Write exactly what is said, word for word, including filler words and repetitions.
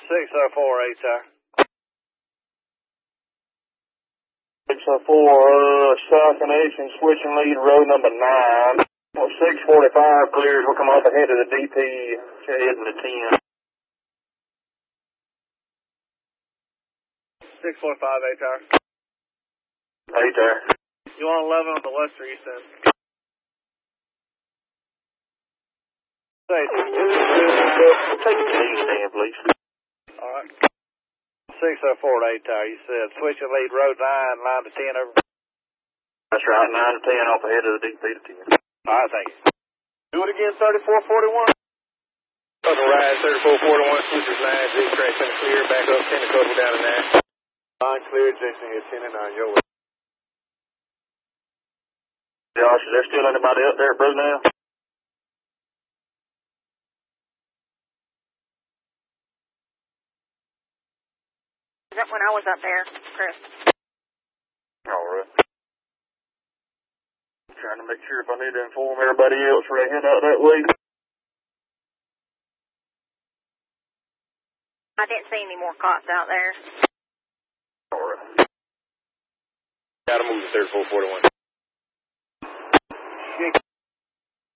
six oh four, eight tower. six oh four, uh, south connection, switching lead, road number nine. Well, six forty-five clears, we'll come off ahead of the D P, heading to ten. six forty-five, eight tower. eight tower. You want eleven on the west or east end? Say, Take it to the east end, please. alright. six oh four, eight tower, you said switching lead, road nine, line to ten over. That's right, nine to ten off ahead of the D P to ten. Alright, thank you. Do it again, thirty-four forty-one. Total ride, thirty-four forty-one, switches nine, Z track clear, back up, ten to total down to nine. Line clear, Jason here, ten and nine, your way. Josh, is there still anybody up there at Brunel? Is that when I was up there, Chris? Alright. Trying to make sure if I need to inform everybody else where they head out that way. I didn't see any more cops out there. Alright. Gotta move to thirty-four forty-one.